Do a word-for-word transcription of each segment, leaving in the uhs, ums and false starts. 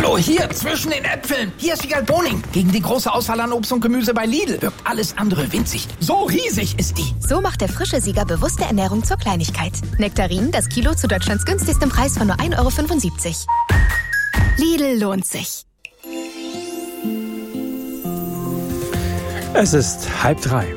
Hallo, hier, zwischen den Äpfeln. Hier ist Wiegald Boning. Gegen die große Auswahl an Obst und Gemüse bei Lidl wirkt alles andere winzig. So riesig ist die. So macht der frische Sieger bewusste Ernährung zur Kleinigkeit. Nektarinen, das Kilo zu Deutschlands günstigstem Preis von nur ein Euro fünfundsiebzig. Lidl lohnt sich. Es ist halb drei.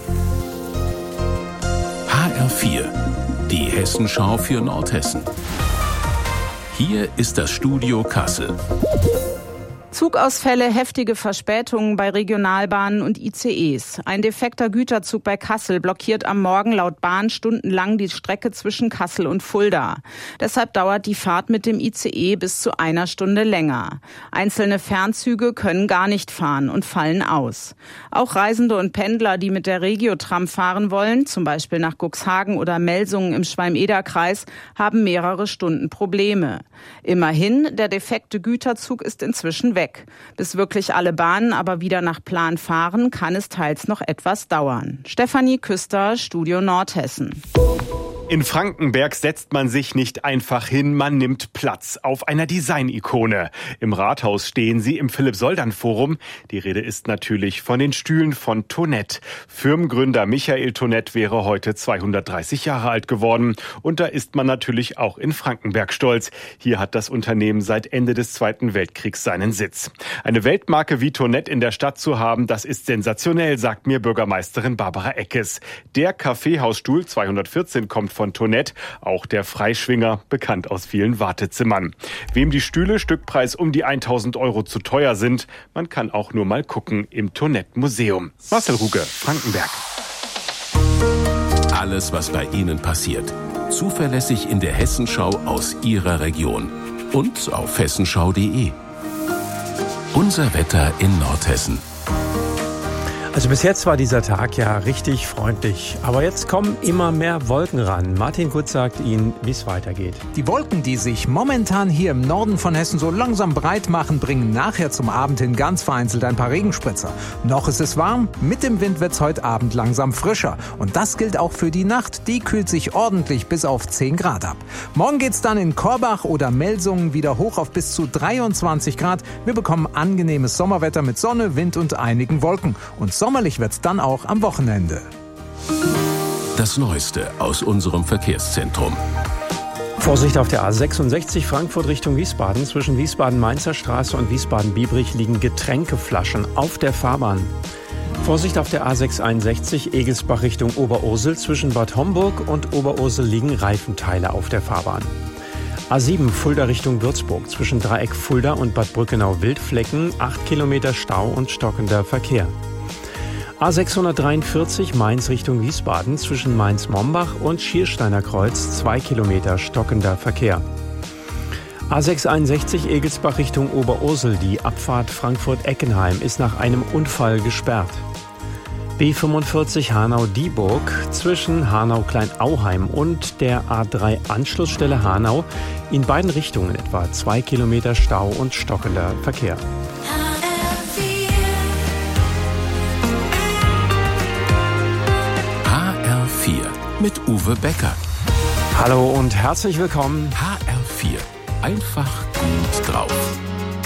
H R vier, die Hessenschau für Nordhessen. Hier ist das Studio Kassel. Zugausfälle, heftige Verspätungen bei Regionalbahnen und I C Es. Ein defekter Güterzug bei Kassel blockiert am Morgen laut Bahn stundenlang die Strecke zwischen Kassel und Fulda. Deshalb dauert die Fahrt mit dem I C E bis zu einer Stunde länger. Einzelne Fernzüge können gar nicht fahren und fallen aus. Auch Reisende und Pendler, die mit der Regiotram fahren wollen, zum Beispiel nach Cuxhagen oder Melsungen im Schwalm-Eder-Kreis, haben mehrere Stunden Probleme. Immerhin, der defekte Güterzug ist inzwischen weg. Bis wirklich alle Bahnen aber wieder nach Plan fahren, kann es teils noch etwas dauern. Stefanie Küster, Studio Nordhessen. In Frankenberg setzt man sich nicht einfach hin, man nimmt Platz auf einer Design-Ikone. Im Rathaus stehen sie im Philipp-Soldern-Forum. Die Rede ist natürlich von den Stühlen von Tonett. Firmengründer Michael Tonett wäre heute zweihundertdreißig Jahre alt geworden. Und da ist man natürlich auch in Frankenberg stolz. Hier hat das Unternehmen seit Ende des Zweiten Weltkriegs seinen Sitz. Eine Weltmarke wie Tonett in der Stadt zu haben, das ist sensationell, sagt mir Bürgermeisterin Barbara Eckes. Der Kaffeehausstuhl zweihundertvierzehn kommt von Tonett, auch der Freischwinger, bekannt aus vielen Wartezimmern. Wem die Stühle Stückpreis um die tausend Euro zu teuer sind, man kann auch nur mal gucken im Tonett-Museum. Marcel Ruge, Frankenberg. Alles, was bei Ihnen passiert. Zuverlässig in der Hessenschau aus Ihrer Region. Und auf hessenschau punkt de. Unser Wetter in Nordhessen. Also bis jetzt war dieser Tag ja richtig freundlich. Aber jetzt kommen immer mehr Wolken ran. Martin Kutz sagt Ihnen, wie es weitergeht. Die Wolken, die sich momentan hier im Norden von Hessen so langsam breit machen, bringen nachher zum Abend hin ganz vereinzelt ein paar Regenspritzer. Noch ist es warm, mit dem Wind wird es heute Abend langsam frischer. Und das gilt auch für die Nacht. Die kühlt sich ordentlich bis auf zehn Grad ab. Morgen geht's dann in Korbach oder Melsungen wieder hoch auf bis zu dreiundzwanzig Grad. Wir bekommen angenehmes Sommerwetter mit Sonne, Wind und einigen Wolken. Und sommerlich wird's dann auch am Wochenende. Das Neueste aus unserem Verkehrszentrum. Vorsicht auf der A sechsundsechzig Frankfurt Richtung Wiesbaden. Zwischen Wiesbaden-Mainzer Straße und Wiesbaden-Biebrich liegen Getränkeflaschen auf der Fahrbahn. Vorsicht auf der A sechshunderteinundsechzig Egelsbach Richtung Oberursel. Zwischen Bad Homburg und Oberursel liegen Reifenteile auf der Fahrbahn. A sieben Fulda Richtung Würzburg. Zwischen Dreieck Fulda und Bad Brückenau-Wildflecken acht Kilometer Stau und stockender Verkehr. A sechshundertdreiundvierzig Mainz Richtung Wiesbaden. Zwischen Mainz-Mombach und Schiersteiner Kreuz zwei Kilometer stockender Verkehr. A sechshunderteinundsechzig Egelsbach Richtung Oberursel. Die Abfahrt Frankfurt-Eckenheim ist nach einem Unfall gesperrt. B fünfundvierzig Hanau-Dieburg zwischen Hanau-Kleinauheim und der A drei Anschlussstelle Hanau in beiden Richtungen etwa zwei Kilometer Stau und stockender Verkehr. H R vier mit Uwe Becker. Hallo und herzlich willkommen. H R vier. Einfach gut drauf.